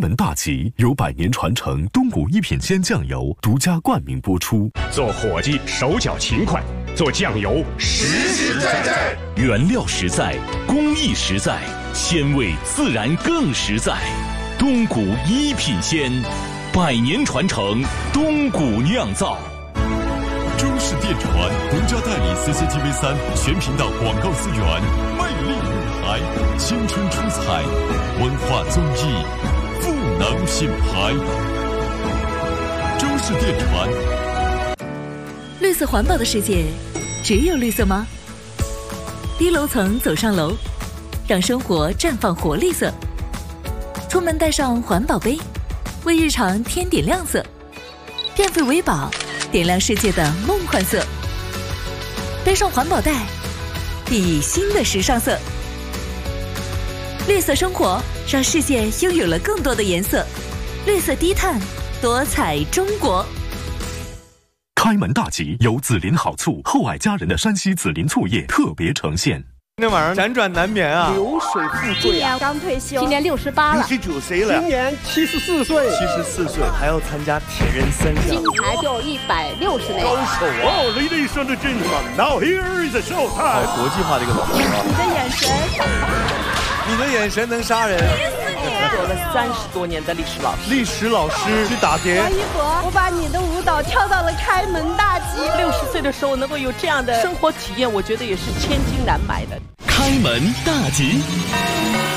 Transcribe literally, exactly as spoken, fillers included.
门大吉由百年传承东谷一品鲜酱油独家冠名播出。 做伙计手脚勤快，做酱油实实在在， 原料实在，工艺实在，鲜味自然更实在。东谷一品鲜，百年传承，东谷酿造。 中式电传独家代理 C C T V 三全频道广告资源，魅力舞台，青春出彩，文化综艺，赋能品牌。中式电传。 绿色环保的世界，只有绿色吗？低楼层走上楼，让生活绽放活力色。出门带上环保杯，为日常添点亮色。变废为宝，点亮世界的梦幻色。背上环保袋，熠熠新的时尚色。绿色生活，让世界拥有了更多的颜色。绿色低碳，多彩中国。 开门大吉由紫林好醋厚爱佳人的山西紫林醋业特别呈现。 今天晚上辗转难眠啊， 流水富贵啊，刚退休，今年六十八了， 六十九岁了， 今年七十四岁， 七十四岁还要参加铁人三项， 金牌就一百六十枚。 高手啊！ 哦 ，Ladies and gentlemen, now here is the show time。 国际化的一个老师啊， 你的眼神， 你的眼神能杀人。 做了三十多年的历史老师， 历史老师去打碟。 王一博，我把你的舞蹈跳到了开门大吉。六十岁的时候能够有这样的生活体验，我觉得也是千金难买的。 开门大吉。